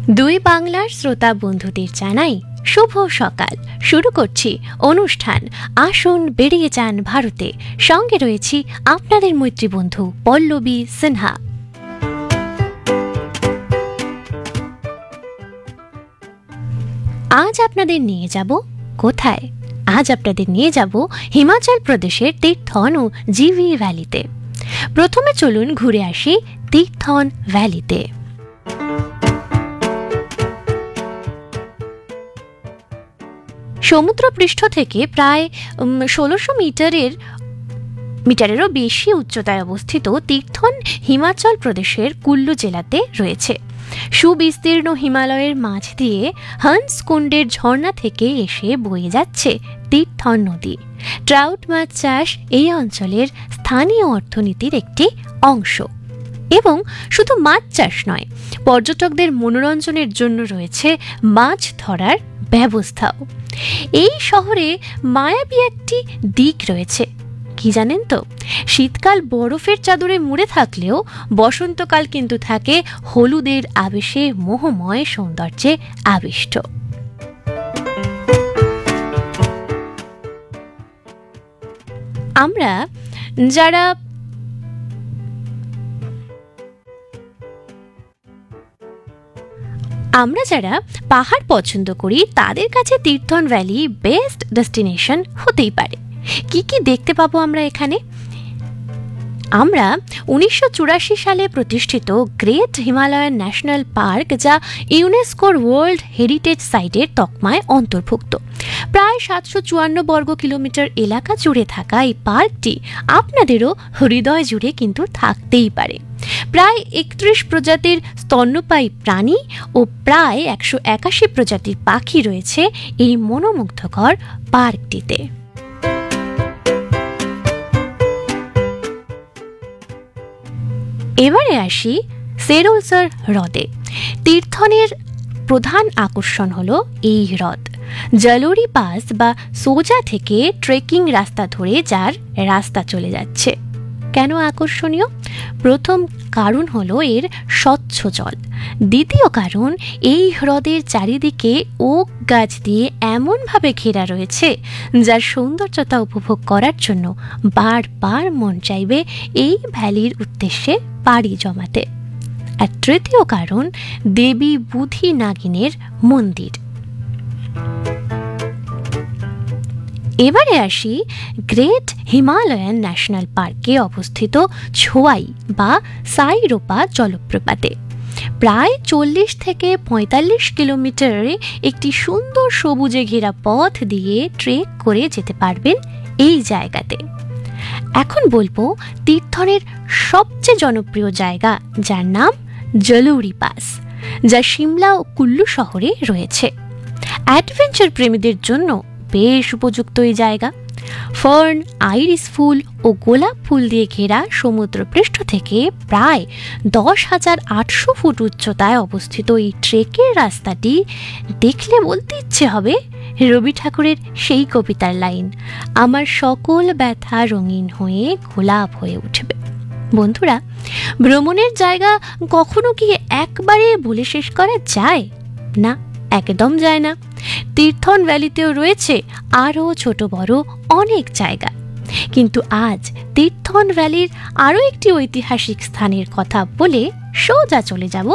দুই বাংলার শ্রোতা বন্ধুদের জানাই শুভ সকাল। শুরু করছি অনুষ্ঠান আসুন বেরিয়ে যান ভারতে। সঙ্গে রয়েছি আপনাদের মৈত্রী বন্ধু পল্লবী সিনহা। আজ আপনাদের নিয়ে যাব কোথায়? আজ আপনাদের নিয়ে যাব হিমাচল প্রদেশের তীর্থন ও জিভি ভ্যালিতে। প্রথমে চলুন ঘুরে আসি তীর্থন ভ্যালিতে। সমুদ্রপৃষ্ঠ থেকে প্রায় ১৬০০ মিটারেরও বেশি উচ্চতায় অবস্থিত তীর্থন হিমাচল প্রদেশের কুল্লু জেলাতে রয়েছে। সুবিস্তীর্ণ হিমালয়ের মাঝ দিয়ে হংসকুণ্ডের ঝর্ণা থেকে এসে বয়ে যাচ্ছে তীর্থন নদী। ট্রাউট মাছ চাষ এই অঞ্চলের স্থানীয় অর্থনীতির একটি অংশ। এবং শুধু মাছ চাষ নয়, পর্যটকদের মনোরঞ্জনের জন্য রয়েছে মাছ ধরার ব্যবস্থাও। এই শহরে মায়াবী একটি দিক রয়েছে, কি জানেন তো? শীতকাল বরফের চাদরে মুড়ে থাকলেও বসন্তকাল কিন্তু থাকে হলুদের আবেশে মোহময় সৌন্দর্যে আবিষ্ট। আমরা যারা পাহাড় পছন্দ করি তাদের কাছে তীর্থন ভ্যালি বেস্ট ডেস্টিনেশন হতেই পারে। কি কি দেখতে পাবো আমরা এখানে? আমরা ১৯৮৪ সালে প্রতিষ্ঠিত গ্রেট হিমালয়ান ন্যাশনাল পার্ক, যা ইউনেস্কোর ওয়ার্ল্ড হেরিটেজ সাইটের তকমায় অন্তর্ভুক্ত। প্রায় ৭৫৪ বর্গ কিলোমিটার এলাকা জুড়ে থাকা এই পার্কটি আপনাদেরও হৃদয় জুড়ে কিন্তু থাকতেই পারে। প্রায় ৩১ প্রজাতির স্তন্যপায়ী প্রাণী ও প্রায় ১৮১ প্রজাতির পাখি রয়েছে এই মনোমুগ্ধকর পার্কটিতে। এবারে আসি সেরোলসার হ্রদে। তীর্থনের প্রধান আকর্ষণ হলো এই হ্রদ। জলোরি পাস বা সোজা থেকে ট্রেকিং রাস্তা ধরে যার রাস্তা চলে যাচ্ছে। কেন আকর্ষণীয়? প্রথম কারণ হলো এর স্বচ্ছ জল। দ্বিতীয় কারণ, এই হ্রদের চারিদিকে ওক গাছ দিয়ে এমনভাবে ঘেরা রয়েছে যার সৌন্দর্যতা উপভোগ করার জন্য বারবার মন চাইবে এই ভ্যালির উদ্দেশ্যে পাড়ি জমাতে। আর তৃতীয় কারণ, দেবী বুধি নাগিনের মন্দির। এবারে আসি গ্রেট হিমালয়ান ন্যাশনাল পার্কে অবস্থিত ছোয়াই বা সাইরোপা জলপ্রপাতে। প্রায় ৪০ থেকে ৪৫ কিলোমিটারে একটি সুন্দর সবুজে ঘেরা পথ দিয়ে ট্রেক করে যেতে পারবেন এই জায়গাতে। এখন বলবো তীর্থনের সবচেয়ে জনপ্রিয় জায়গা, যার নাম জলোরি পাস, যা সিমলা ও কুল্লু শহরে রয়েছে। অ্যাডভেঞ্চার প্রেমীদের জন্য বেশ উপযুক্ত এই জায়গা। ফার্ন, আইরিস ফুল ও গোলাপ ফুল দিয়ে ঘেরা সমুদ্রপৃষ্ঠ থেকে প্রায় ১০,৮০০ ফুট উচ্চতায় অবস্থিত এই ট্রেকের রাস্তাটি দেখলে বলতে ইচ্ছে হবে রবি ঠাকুরের সেই কবিতার লাইন, আমার সকল ব্যথা রঙিন হয়ে গোলাপ হয়ে উঠবে। বন্ধুরা, ভ্রমণের জায়গা কখনো কি একবারে বলে শেষ করা যায়? না, একদম যায় না। তীর্থন ভ্যালিতেও রয়েছে আরও ছোট বড় অনেক জায়গা, কিন্তু আজ তীর্থন ভ্যালির আরও একটি ঐতিহাসিক স্থানের কথা বলে সোজা চলে যাব